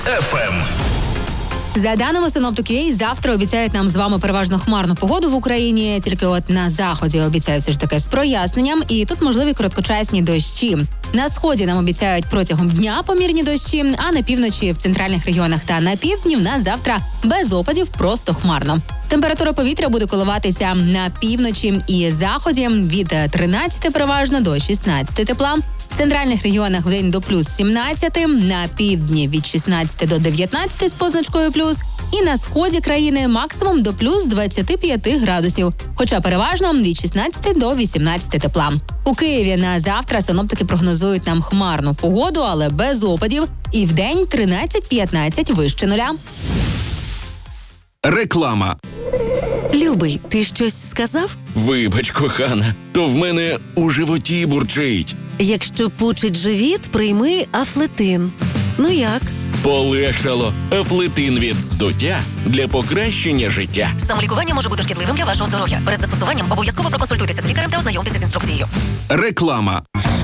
FM. За даними синоптики, завтра обіцяють нам з вами переважно хмарну погоду в Україні. Тільки от на заході обіцяють все ж таки з проясненням. І тут можливі короткочасні дощі. На сході нам обіцяють протягом дня помірні дощі, а на півночі, в центральних регіонах та на півдні в нас завтра без опадів, просто хмарно. Температура повітря буде коливатися на півночі і заході від 13 переважно до 16 тепла. В центральних регіонах вдень до плюс 17, на півдні від 16 до 19 з позначкою плюс, і на сході країни максимум до плюс 25 градусів, хоча переважно від 16 до 18 тепла. У Києві на завтра синоптики прогнозують нам хмарну погоду, але без опадів, і вдень 13-15 вище нуля. Реклама. Любий, ти щось сказав? Вибач, кохана, то в мене у животі бурчить. Якщо пучить живіт, прийми Афлетин. Ну як? Полегшало. Афлетин від здуття для покращення життя. Самолікування може бути шкідливим для вашого здоров'я. Перед застосуванням обов'язково проконсультуйтеся з лікарем та ознайомтеся з інструкцією. Реклама.